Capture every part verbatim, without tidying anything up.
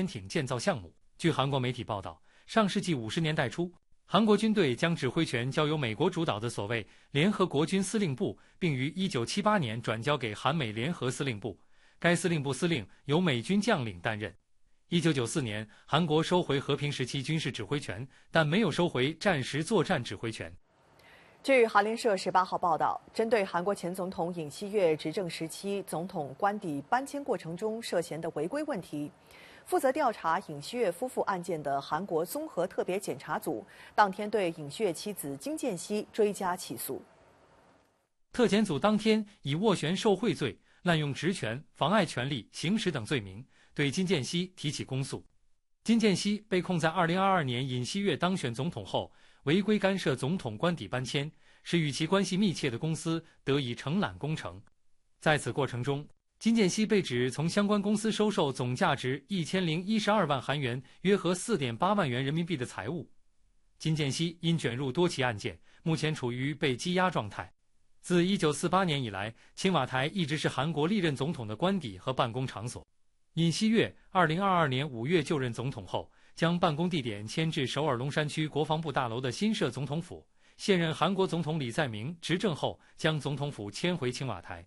艇建造项目。据韩国媒体报道，上世纪五十年代初，韩国军队将指挥权交由美国主导的所谓联合国军司令部，并于一九七八年转交给韩美联合司令部。该司令部司令由美军将领担任。一九九四年，韩国收回和平时期军事指挥权，但没有收回战时作战指挥权。 据韩联社十八号报道，针对韩国前总统尹锡悦执政时期总统官邸搬迁过程中涉嫌的违规问题，负责调查尹锡悦夫妇案件的韩国综合特别检察组当天对尹锡悦妻子金建熙追加起诉。 特检组当天以斡旋受贿罪、滥用职权、妨碍权利行使等罪名对金建熙提起公诉。金建熙被控在二零二二年尹锡悦当选总统后违规干涉总统官邸搬迁，使与其关系密切的公司得以承揽工程。在此过程中，金建熙被指从相关公司收受总价值一千零一十二万韩元，约合四点八万元人民币的财物。金建熙因卷入多起案件，目前处于被羁押状态。自一九四八年以来，青瓦台一直是韩国历任总统的官邸和办公场所。尹锡悦二零二二年五月就任总统后，将办公地点迁至首尔龙山区国防部大楼的新设总统府。现任韩国总统李在明执政后，将总统府迁回青瓦台。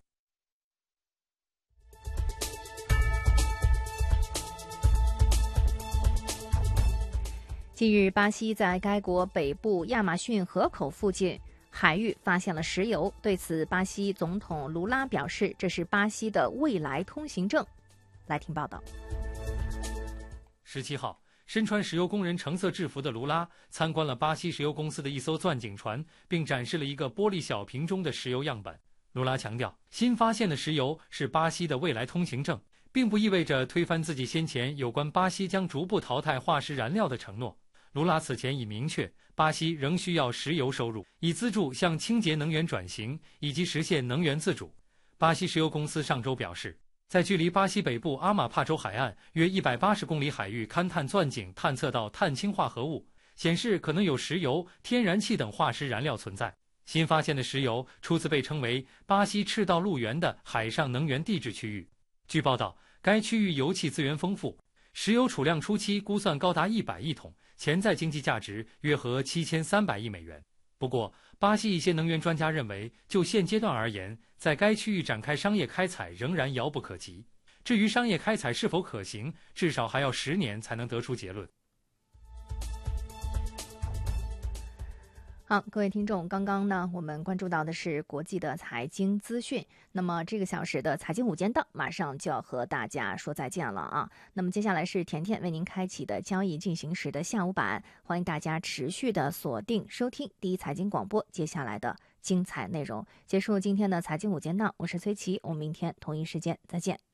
近日，巴西在该国北部亚马逊河口附近海域发现了石油。对此，巴西总统卢拉表示，这是巴西的未来通行证。来听报道。 十七号，身穿石油工人橙色制服的卢拉参观了巴西石油公司的一艘钻井船，并展示了一个玻璃小瓶中的石油样本。卢拉强调，新发现的石油是巴西的未来通行证，并不意味着推翻自己先前有关巴西将逐步淘汰化石燃料的承诺。卢拉此前已明确，巴西仍需要石油收入，以资助向清洁能源转型以及实现能源自主。巴西石油公司上周表示，在距离巴西北部阿马帕州海岸约一百八十公里海域勘探钻井，探测到碳氢化合物，显示可能有石油、天然气等化石燃料存在。新发现的石油初次被称为巴西赤道路源的海上能源地质区域。据报道，该区域油气资源丰富，石油储量初期估算高达一百亿桶，潜在经济价值约合七千三百亿美元。不过，巴西一些能源专家认为，就现阶段而言，在该区域展开商业开采仍然遥不可及。至于商业开采是否可行，至少还要十年才能得出结论。 好，各位听众，刚刚呢，我们关注到的是国际的财经资讯。那么这个小时的财经午间档马上就要和大家说再见了啊。那么接下来是甜甜为您开启的交易进行时的下午版，欢迎大家持续的锁定收听第一财经广播接下来的精彩内容。结束今天的财经午间档，我是崔琦，我们明天同一时间再见。